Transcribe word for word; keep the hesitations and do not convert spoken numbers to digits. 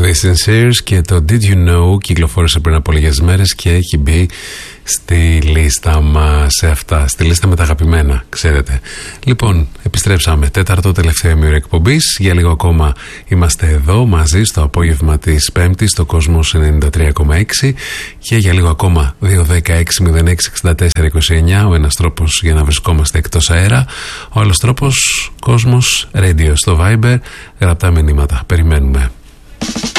The Sincers και το Did You Know κυκλοφόρησε πριν από λίγες μέρες και έχει μπει στη λίστα μας, σε αυτά, στη λίστα με τα αγαπημένα, ξέρετε. Λοιπόν, επιστρέψαμε, τέταρτο τελευταίο ημίωρο εκπομπής. Για λίγο ακόμα είμαστε εδώ μαζί στο απόγευμα της Πέμπτης στο Κόσμος ενενήντα τρία κόμμα έξι και για λίγο ακόμα δύο δέκα έξι μηδέν έξι εξήντα τέσσερα είκοσι εννιά, ο ένας τρόπος για να βρισκόμαστε εκτός αέρα, ο άλλος τρόπος Κόσμος Radio στο Viber, γραπτά μηνύματα. Περιμένουμε.